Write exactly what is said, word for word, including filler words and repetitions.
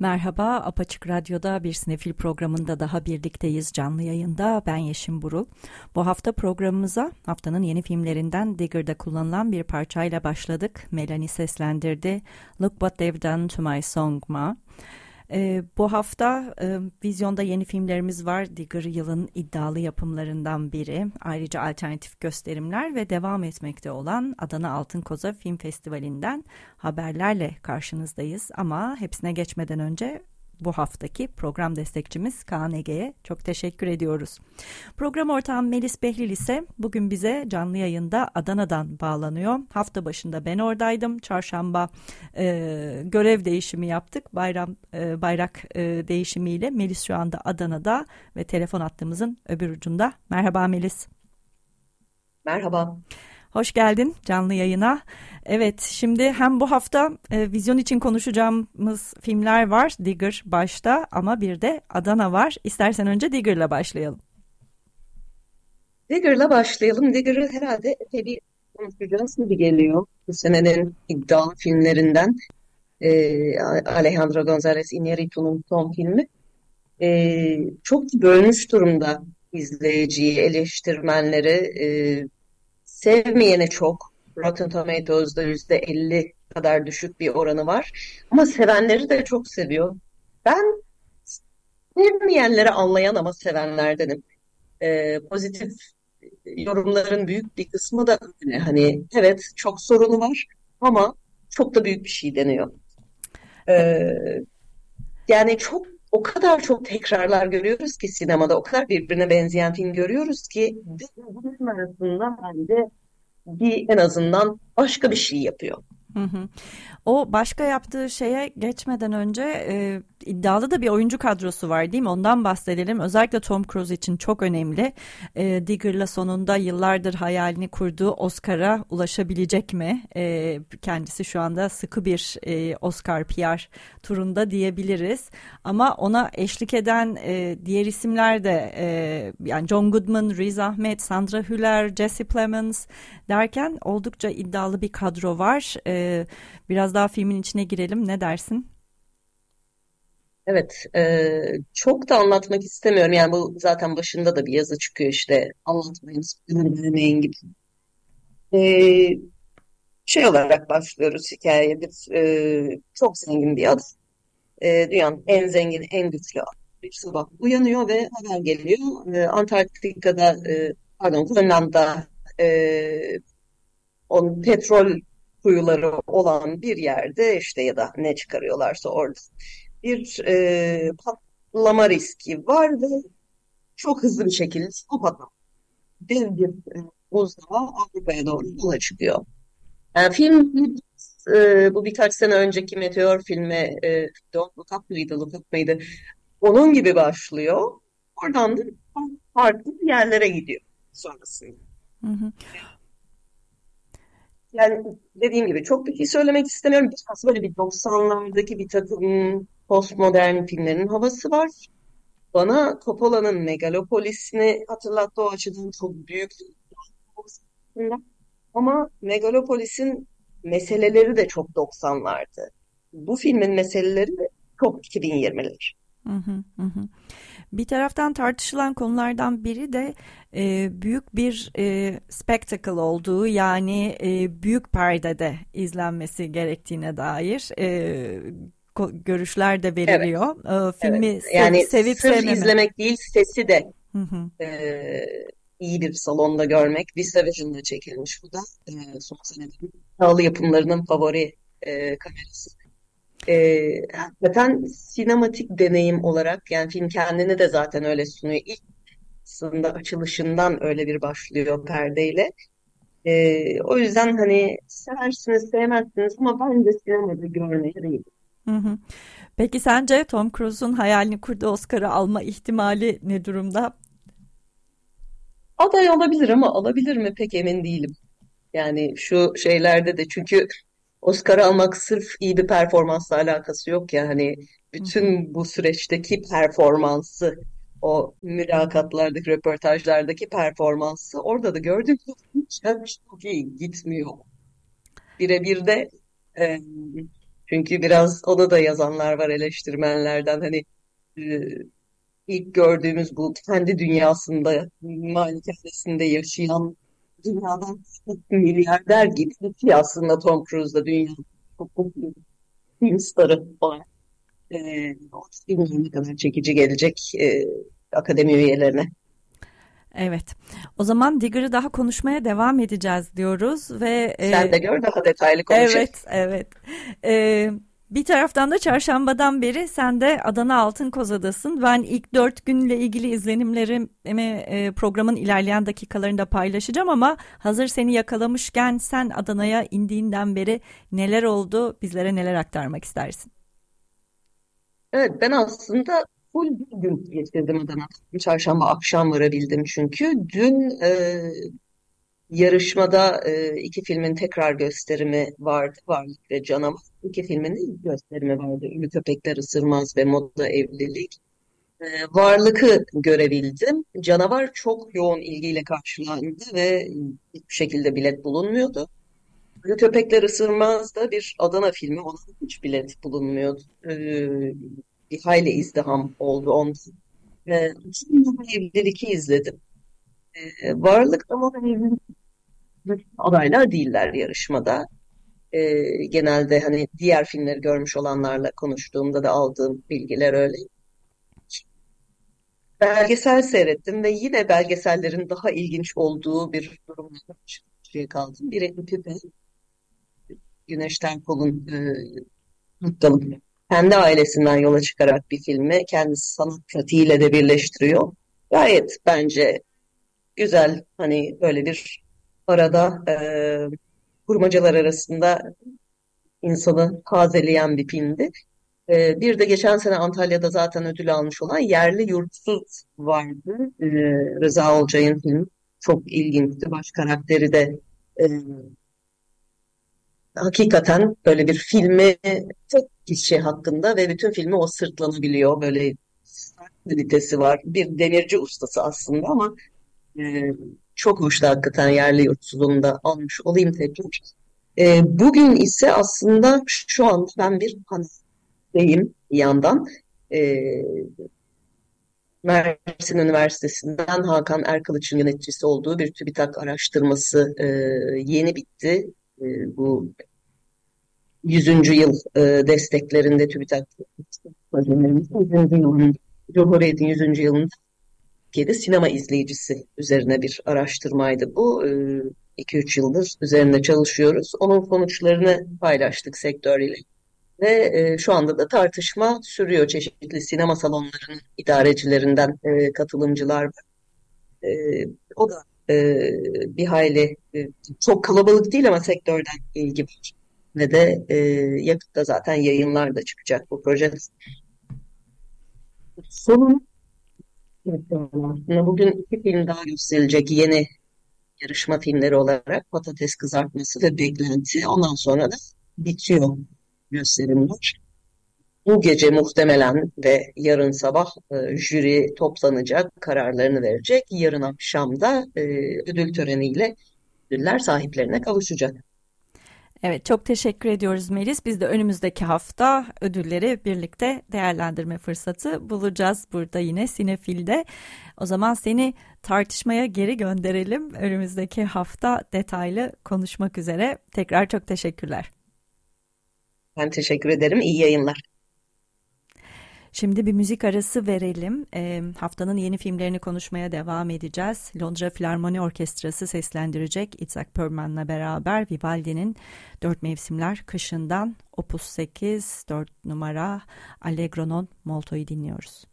Merhaba, Apaçık Radyo'da bir sinefil programında daha birlikteyiz canlı yayında. Ben Yeşim Burul. Bu hafta programımıza haftanın yeni filmlerinden Digger'da kullanılan bir parçayla başladık. Melanie seslendirdi. Look What They've Done to My Song Ma. Ee, bu hafta e, vizyonda yeni filmlerimiz var. Digger yılın iddialı yapımlarından biri. Ayrıca alternatif gösterimler ve devam etmekte olan Adana Altın Koza Film Festivali'nden haberlerle karşınızdayız. Ama hepsine geçmeden önce bu haftaki program destekçimiz Kaan Ege'ye çok teşekkür ediyoruz. Program ortağım Melis Behlil ise bugün bize canlı yayında Adana'dan bağlanıyor. Hafta başında ben oradaydım. Çarşamba e, görev değişimi yaptık. Bayram e, bayrak e, değişimiyle Melis şu anda Adana'da ve telefon hattımızın öbür ucunda. Merhaba Melis. Merhaba. Hoş geldin canlı yayına. Evet, şimdi hem bu hafta e, vizyon için konuşacağımız filmler var. Digger başta ama bir de Adana var. İstersen önce Digger'la başlayalım. Digger'la başlayalım. Digger'ı herhalde epey bir konuşacağız gibi geliyor. Bu senenin iddialı filmlerinden e, Alejandro González Iñárritu'nun son filmi. E, çok bölmüş durumda izleyiciyi, eleştirmenleri. E, sevmeyene çok. Rotten Tomatoes'da yüzde elli kadar düşük bir oranı var. Ama sevenleri de çok seviyor. Ben sevmeyenleri anlayan ama sevenlerdenim. Ee, pozitif yorumların büyük bir kısmı da öyle. Hani evet çok sorunu var ama çok da büyük bir şey deniyor. Ee, yani çok o kadar çok tekrarlar görüyoruz ki sinemada o kadar birbirine benzeyen film görüyoruz ki bunun arasında bence bir en azından başka bir şey yapıyor. Hı hı. O başka yaptığı şeye geçmeden önce e, iddialı da bir oyuncu kadrosu var değil mi? Ondan bahsedelim. Özellikle Tom Cruise için çok önemli. E, Digger'la sonunda yıllardır hayalini kurduğu Oscar'a ulaşabilecek mi? E, kendisi şu anda sıkı bir e, Oscar P R turunda diyebiliriz. Ama ona eşlik eden e, diğer isimler de e, yani John Goodman, Riz Ahmed, Sandra Hüller, Jesse Plemons derken oldukça iddialı bir kadro var. E, Biraz daha filmin içine girelim. Ne dersin? Evet, e, çok da anlatmak istemiyorum. Yani bu zaten başında da bir yazı çıkıyor işte anlatmayın, spoiler vermeyin gibi. E, şey olarak başlıyoruz hikayeye. Bir, e, çok zengin bir adam. E, dünyanın en zengin, en güçlü adamı bir sabah uyanıyor ve haber geliyor. E, Antarktika'da, e, pardon, Grönland'da e, onun petrol kuyuları olan bir yerde işte ya da ne çıkarıyorlarsa orada bir e, patlama riski var ve çok hızlı bir şekilde o patlama dev bir e, buzdağı Avrupa'ya doğru yola çıkıyor. Yani film e, bu birkaç sene önceki Meteor filmi e, Don't Look Up mıydı, Look Up mıydı? Onun gibi başlıyor. Oradan da farklı yerlere gidiyor sonrasında. Hı hı. Yani dediğim gibi çok bir şey söylemek istemiyorum. Biraz böyle bir doksanlardaki bir takım postmodern filmlerin havası var. Bana Coppola'nın Megalopolis'ini hatırlattı, o açıdan çok büyük. Ama Megalopolis'in meseleleri de çok doksanlardı. Bu filmin meseleleri de çok iki bin yirmiler. Hı hı, hı hı. Bir taraftan tartışılan konulardan biri de e, büyük bir e, spectacle olduğu, yani e, büyük perdede izlenmesi gerektiğine dair e, ko- görüşler de Evet, veriliyor. E, evet. filmi sev- Yani sevip sırf sevmeme. izlemek değil, sesi de Hı hı. e, iyi bir salonda görmek. VistaVision'da çekilmiş bu da. E, son senelerin pahalı yapımlarının favori e, kamerası. E, hakikaten sinematik deneyim olarak, yani film kendini de zaten öyle sunuyor. İlk aslında açılışından öyle bir başlıyor perdeyle. E, o yüzden hani seversiniz sevmezsiniz ama bence sinemada görmeye değil. Hı hı. Peki sence Tom Cruise'un hayalini kurduğu Oscar'ı alma ihtimali ne durumda? Aday olabilir ama alabilir mi pek emin değilim. Yani şu şeylerde de, çünkü Oscar almak sırf iyi bir performansla alakası yok ya, hani Hı hı. bütün bu süreçteki performansı, o mülakatlardaki, röportajlardaki performansı orada da gördük, hiç çok iyi gitmiyor. Birebir de e, Çünkü biraz onu da yazanlar var eleştirmenlerden. Hani e, ilk gördüğümüz bu kendi dünyasında, malikanesinde yaşayan dünyadan milyarder gibi bir şey aslında Tom Cruise da dünyanın çok popüler film starı falan. Ee, o bilmiyorum ne kadar çekici gelecek e, akademi üyelerine. Evet. O zaman Digger'ı daha konuşmaya devam edeceğiz diyoruz ve Sen e, de gör, daha detaylı konuşalım. evet, evet. E, Bir taraftan da çarşambadan beri sen de Adana Altın Koza'dasın. Ben ilk dört günle ilgili izlenimlerimi e, programın ilerleyen dakikalarında paylaşacağım ama hazır seni yakalamışken sen Adana'ya indiğinden beri neler oldu, bizlere neler aktarmak istersin? Evet, ben aslında full bir gün geçirdim Adana'da. Çarşamba akşam varabildim çünkü. Dün e, yarışmada e, iki filmin tekrar gösterimi vardı. Varlık ve Canavar. İki filmin de ilk gösterimi vardı. Ünlü Köpekler Isırmaz ve Moda Evlilik. E, Varlık'ı görebildim. Canavar çok yoğun ilgiyle karşılandı ve hiçbir şekilde bilet bulunmuyordu. Ünlü Köpekler Isırmaz da bir Adana filmi. Ona hiç bilet bulunmuyordu. E, bir hayli izdiham oldu onda. E, Moda Evlilik'i izledim. E, Varlık da Moda Evlilik adaylar değiller yarışmada. Ee, genelde hani diğer filmleri görmüş olanlarla konuştuğumda da aldığım bilgiler öyle. Belgesel seyrettim ve yine belgesellerin daha ilginç olduğu bir durumla karşı karşıya kaldım. Biri Pipe, Güneş Terkol'un e, Hakkalı. Kendi ailesinden yola çıkarak bir filmi kendisi sanat pratiğiyle de birleştiriyor. Gayet bence güzel, hani böyle bir arada e, kurmacalar arasında insanı tazeleyen bir filmdi. Ee, bir de geçen sene Antalya'da zaten ödül almış olan Yerli Yurtsuz vardı. Ee, Rıza Olcay'ın filmi. Çok ilginçti. Baş karakteri de e, hakikaten böyle bir filmi tek kişi hakkında ve bütün filmi o sırtlanabiliyor. Böyle kalitesi var. Bir demirci ustası aslında ama e, çok hoştu hakikaten Yerli Yurtsuz'unu da almış olayım tekrar. E, bugün ise aslında şu anda ben bir deyim bir yandan. Ee, Mersin Üniversitesi'nden Hakan Erkılıç'ın yöneticisi olduğu bir TÜBİTAK araştırması e, yeni bitti. E, bu yüzüncü yıl e, desteklerinde TÜBİTAK projelerimizin yüzüncü yılında, Cumhuriyet'in yüzüncü yılında Türkiye'de sinema izleyicisi üzerine bir araştırmaydı bu. E, iki üç yıldır üzerinde çalışıyoruz. Onun sonuçlarını paylaştık sektörüyle. Ve e, şu anda da tartışma sürüyor. Çeşitli sinema salonlarının idarecilerinden e, katılımcılar var. E, o da e, bir hayli e, çok kalabalık değil ama sektörden ilgi var. Ve de e, yakında zaten yayınlar da çıkacak bu proje. Sonun aslında bugün iki film daha gösterilecek yeni yarışma filmleri olarak Patates Kızartması ve Beklenti. Ondan sonra da bitiyor gösterimler. Bu gece muhtemelen ve yarın sabah e, jüri toplanacak, kararlarını verecek. Yarın akşam da e, ödül töreniyle ödüller sahiplerine kavuşacak. Evet, çok teşekkür ediyoruz Melis. Biz de önümüzdeki hafta ödülleri birlikte değerlendirme fırsatı bulacağız burada yine Sinefil'de. O zaman seni tartışmaya geri gönderelim. Önümüzdeki hafta detaylı konuşmak üzere. Tekrar çok teşekkürler. Ben teşekkür ederim. İyi yayınlar. Şimdi bir müzik arası verelim. E, haftanın yeni filmlerini konuşmaya devam edeceğiz. Londra Filarmoni Orkestrası seslendirecek Itzhak Perlman'la beraber Vivaldi'nin Dört Mevsimler Kışı'ndan Opus sekiz, dört numara Allegro non molto'yu dinliyoruz.